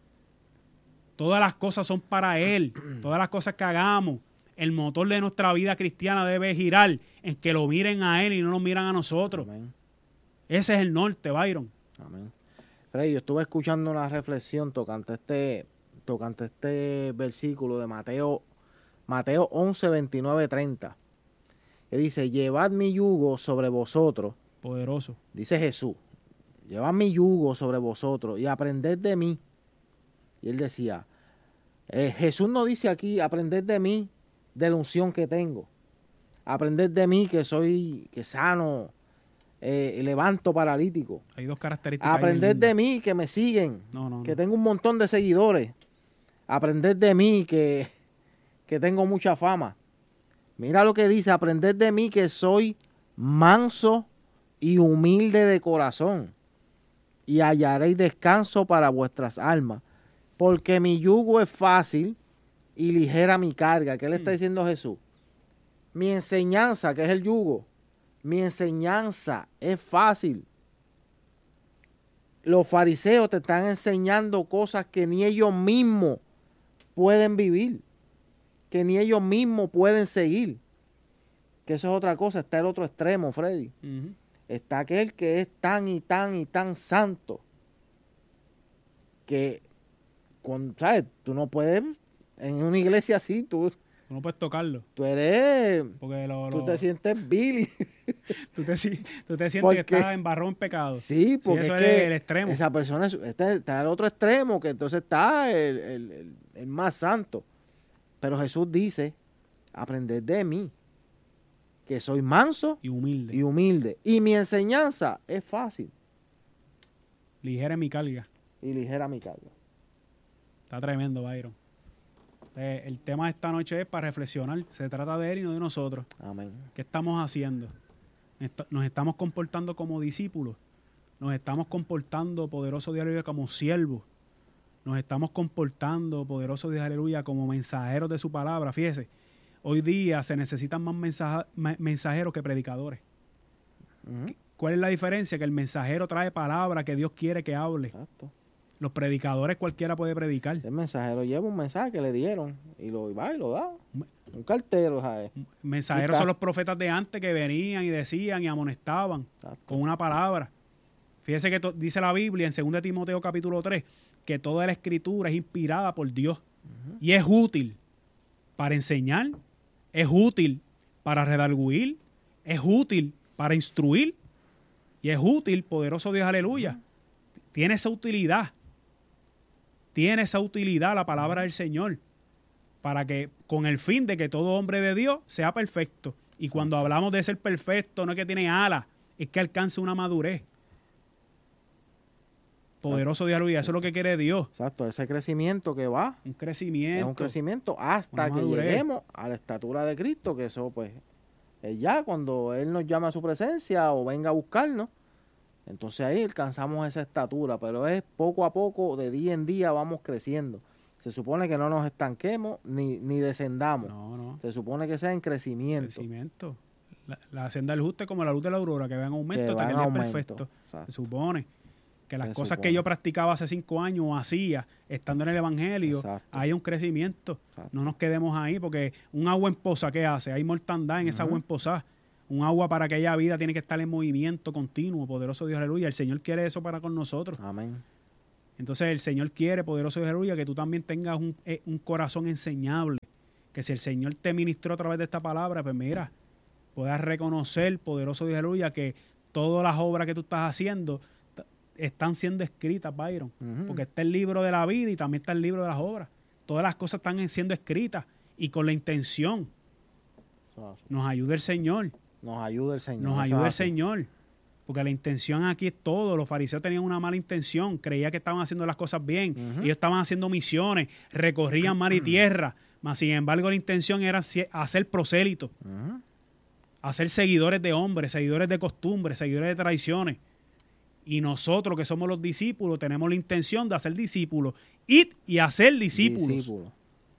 Todas las cosas son para Él. Todas las cosas que hagamos. El motor de nuestra vida cristiana debe girar en que lo miren a Él y no nos miran a nosotros. Amén. Ese es el norte, Byron. Amén. Freddy, yo estuve escuchando una reflexión tocante este, tocante este versículo de Mateo, Mateo once, veintinueve, treinta. Que dice, llevad mi yugo sobre vosotros. Poderoso. Dice Jesús, llevad mi yugo sobre vosotros y aprended de mí. Y él decía, eh, Jesús no dice aquí, aprended de mí, de la unción que tengo. Aprended de mí que soy, que sano, eh, levanto paralítico. Hay dos características. Aprended de mí que me siguen, no, no, que no. tengo un montón de seguidores. Aprended de mí que, que tengo mucha fama. Mira lo que dice, aprended de mí que soy manso y humilde de corazón, y hallaréis descanso para vuestras almas, porque mi yugo es fácil y ligera mi carga. ¿Qué le está diciendo Jesús? Mi enseñanza, que es el yugo, mi enseñanza es fácil. Los fariseos te están enseñando cosas que ni ellos mismos pueden vivir, que ni ellos mismos pueden seguir. Que eso es otra cosa. Está el otro extremo, Freddy. Uh-huh. Está aquel que es tan y tan y tan santo que, con, ¿sabes? Tú no puedes, en una iglesia así, tú... Tú no puedes tocarlo. Tú eres... Porque lo, tú lo, te sientes Billy. tú, te, tú te sientes porque, que estás embarrado en pecado. Sí, porque sí, eso es, es que el extremo. Esa persona es, este, está el otro extremo, que entonces está el, el, el, el más santo. Pero Jesús dice, aprended de mí, que soy manso y humilde. Y humilde. Y mi enseñanza es fácil. Ligera mi carga. Y ligera mi carga. Está tremendo, Byron. Eh, el tema de esta noche es para reflexionar. Se trata de Él y no de nosotros. Amén. ¿Qué estamos haciendo? ¿Nos estamos comportando como discípulos? ¿Nos estamos comportando, poderoso Dios, aleluya, como siervos? ¿Nos estamos comportando, poderoso Dios, aleluya, como mensajeros de su palabra? Fíjese, hoy día se necesitan más mensaja, mensajeros que predicadores. Uh-huh. ¿Cuál es la diferencia? Que el mensajero trae palabra que Dios quiere que hable. Exacto. Los predicadores cualquiera puede predicar. El mensajero lleva un mensaje que le dieron y lo va y lo da. Un cartero, ¿sabes? Mensajeros son los profetas de antes que venían y decían y amonestaban. Exacto. Con una palabra. Fíjese que to- dice la Biblia en segunda Timoteo capítulo tres que toda la escritura es inspirada por Dios. Uh-huh. Y es útil para enseñar, es útil para redarguir, es útil para instruir y es útil, poderoso Dios, aleluya. Uh-huh. Tiene esa utilidad. Tiene esa utilidad la palabra del Señor, para que, con el fin de que todo hombre de Dios sea perfecto. Y cuando hablamos de ser perfecto, no es que tiene alas, es que alcance una madurez. Poderoso Dios, aleluya, eso es lo que quiere Dios. Exacto, ese crecimiento que va. Un crecimiento. Es un crecimiento hasta que lleguemos a la estatura de Cristo, que eso pues es ya cuando Él nos llama a su presencia o venga a buscarnos. Entonces ahí alcanzamos esa estatura, pero es poco a poco, de día en día vamos creciendo. Se supone que no nos estanquemos ni, ni descendamos. No, no. Se supone que sea en crecimiento. Crecimiento. La, la senda del justo es como la luz de la aurora, que va en aumento que hasta va que en el día aumento. perfecto. Exacto. Se supone. que las Se cosas supone. que yo practicaba hace cinco años o hacía, estando en el Evangelio, Exacto. hay un crecimiento. Exacto. No nos quedemos ahí, porque un agua en poza, ¿qué hace? Hay mortandad en esa agua en poza. Un agua para aquella vida tiene que estar en movimiento continuo, poderoso Dios, aleluya. El Señor quiere eso para con nosotros. Amén. Entonces el Señor quiere, poderoso Dios, aleluya, que tú también tengas un, eh, un corazón enseñable. Que si el Señor te ministró a través de esta palabra, pues mira, puedas reconocer, poderoso Dios, aleluya, que todas las obras que tú estás haciendo t- están siendo escritas, Byron. Ujú. Porque está el libro de la vida y también está el libro de las obras. Todas las cosas están siendo escritas y con la intención. Eso es así. Nos ayude el Señor. Nos ayuda el Señor. Nos eso ayuda es el así. Señor. Porque la intención aquí es todo. Los fariseos tenían una mala intención. Creían que estaban haciendo las cosas bien. Ujú. Ellos estaban haciendo misiones. Recorrían mar y tierra. Mas, sin embargo, la intención era hacer- hacer prosélitos. Ujú. Hacer seguidores de hombres, seguidores de costumbres, seguidores de tradiciones. Y nosotros, que somos los discípulos, tenemos la intención de hacer discípulos. Id y hacer discípulos. Discípulo.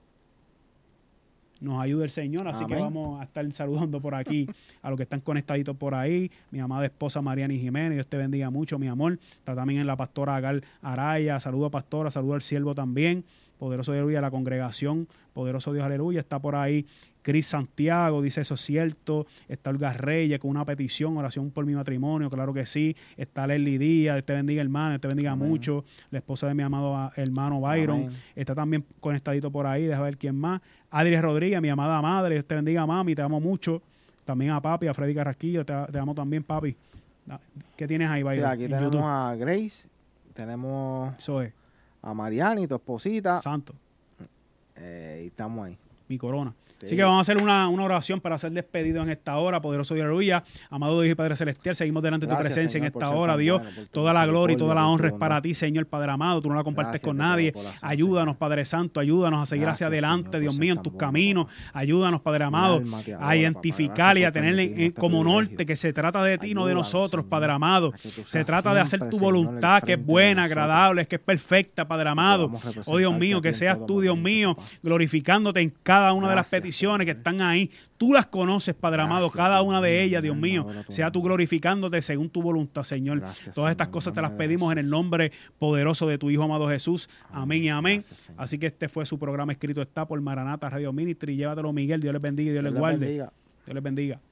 Nos ayude el Señor, así que Amén. vamos a estar saludando por aquí a los que están conectaditos por ahí. Mi amada esposa Mariana y Jiménez, Dios te bendiga mucho, mi amor. Está también en la pastora Agal Araya, saludo a pastora, saludo al siervo también. Poderoso Dios, aleluya, la congregación, poderoso Dios, aleluya. Está por ahí Cris Santiago, dice eso es cierto. Está Olga Reyes con una petición, oración por mi matrimonio, claro que sí. Está Leslie Díaz, Dios te bendiga hermano, Dios te bendiga Amén. mucho. La esposa de mi amado hermano Byron. Amén. Está también conectadito por ahí, deja ver quién más. Adri Rodríguez, mi amada madre, Dios te bendiga mami, te amo mucho. También a papi, a Freddy Carrasquillo, te, te amo también papi. ¿Qué tienes ahí, Sí, Byron? aquí en tenemos YouTube? a Grace, tenemos Eso es, a Mariani, tu esposita, santo, eh, y estamos ahí. mi corona. Sí. Así que vamos a hacer una, una oración para ser despedidos en esta hora, poderoso Dios, aleluya. Amado Dios y Padre Celestial, seguimos delante de tu Gracias, presencia Señor, en por esta ser hora, tan Dios. bueno, por tu Toda la gloria y toda la misericordia, por honra tu es para bondad. ti, Señor Padre amado. Tú no la compartes Gracias con de todo nadie. corazón, Ayúdanos, Señor. Padre Santo, ayúdanos a seguir hacia Gracias, adelante, Señor, Dios por mío, ser en tan tus bueno, caminos. papá. Ayúdanos, Padre Mi amado, alma te adora, a papá. identificar Gracias y a por tener permitirnos eh, este como privilegio. norte que se trata de ti, no de Ayúdanos, nosotros, Señor, Padre amado. a que tú Se seas trata de hacer siempre, tu Señor, el voluntad, que es frente de buena, nosotros. agradable, que es perfecta, Padre amado. podamos Oh Dios mío, representarte a ti que en seas todo tú, Dios momento, mío, papá. glorificándote en cada una de las Gracias, peticiones que Señor. están ahí. Tú las conoces, Padre amado, Gracias, cada Dios una de mío, ellas, mi Dios alma mío. adora tu Sea tú nombre. glorificándote según tu voluntad, Señor. Gracias, Todas estas Señor, en cosas te las nombre de pedimos en el Jesús. nombre poderoso de tu Hijo amado Jesús. Amén y amén. Gracias, Señor. Así que este fue su programa escrito está por Maranata Radio Ministry. Llévatelo, Miguel. Dios les bendiga y Dios les Dios les guarde. bendiga. Dios les bendiga.